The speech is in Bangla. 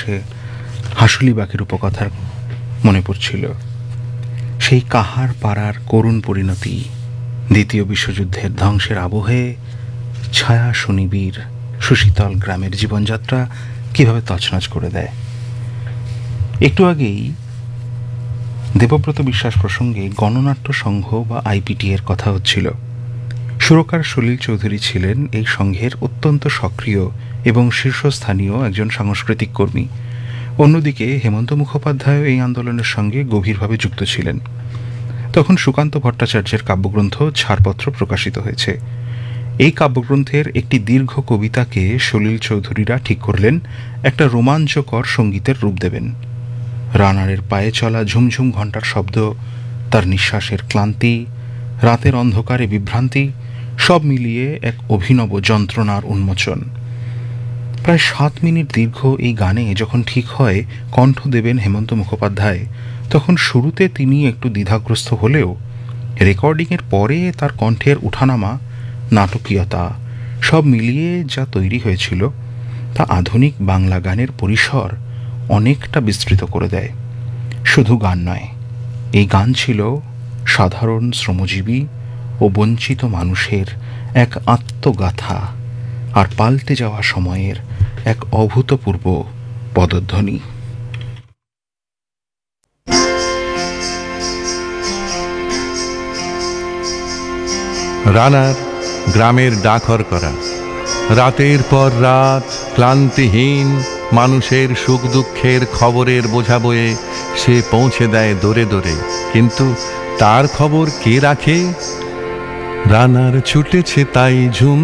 বসে হাসুলিবাগের উপকথার মনে পড়ছিল। সেই কাহার পাড়ার করুণ পরিণতি, দ্বিতীয় বিশ্বযুদ্ধের ধ্বংসের আবহে ছায়া সুনিবিড় সুশীতল গ্রামের জীবনযাত্রা কিভাবে তছনছ করে দেয়। একটু আগেই দেবব্রত বিশ্বাস প্রসঙ্গে গণনাট্য সংঘ বা আইপিটি এর কথা হচ্ছিল। সুরকার সলিল চৌধুরী ছিলেন এই সংঘের অত্যন্ত সক্রিয় এবং শীর্ষস্থানীয় একজন সাংস্কৃতিক কর্মী। অন্যদিকে হেমন্ত মুখোপাধ্যায় এই আন্দোলনের সঙ্গে গভীরভাবে যুক্ত ছিলেন। তখন সুকান্ত ভট্টাচার্যের কাব্যগ্রন্থ ছাড়পত্র প্রকাশিত হয়েছে। এই কাব্যগ্রন্থের একটি দীর্ঘ কবিতাকে সলিল চৌধুরীরা ঠিক করলেন একটা রোমাঞ্চকর সঙ্গীতের রূপ দেবেন। রানারের পায়ে চলা ঝুমঝুম ঘণ্টার শব্দ, তার নিঃশ্বাসের ক্লান্তি, রাতের অন্ধকারে বিভ্রান্তি, সব মিলিয়ে এক অভিনব যন্ত্রণার উন্মোচন। প্রায় 7 মিনিট দীর্ঘ এই গানে যখন ঠিক হয় কণ্ঠ দেবেন হেমন্ত মুখোপাধ্যায়, তখন শুরুতে তিনি একটু দ্বিধাগ্রস্ত হলেও রেকর্ডিংয়ের পরে তার কণ্ঠের উঠানামা, নাটকীয়তা সব মিলিয়ে যা তৈরি হয়েছিল তা আধুনিক বাংলা গানের পরিসর অনেকটা বিস্তৃত করে দেয়। শুধু গান নয়, এই গান ছিল সাধারণ শ্রমজীবী ও বঞ্চিত মানুষের এক আত্মগাথা আর পাল্টে যাওয়া সময়ের এক অভূতপূর্ব পদধ্বনি। রানার গ্রামের ডাকর করা, রাতের পর রাত ক্লান্তিহীন মানুষের সুখ দুঃখের খবরের বোঝা বয়ে সে পৌঁছে দেয় দোরে দোরে। কিন্তু তার খবর কে রাখে? রানার ছুটেছে তাই ঝুম